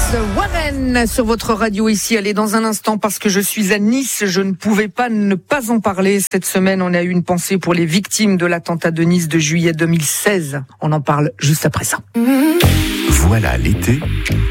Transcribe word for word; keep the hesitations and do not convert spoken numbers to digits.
Warren sur votre radio ici. Allez, dans un instant, parce que je suis à Nice, je ne pouvais pas ne pas en parler. Cette semaine, on a eu une pensée pour les victimes de l'attentat de Nice de juillet deux mille seize. On en parle juste après ça. Voilà l'été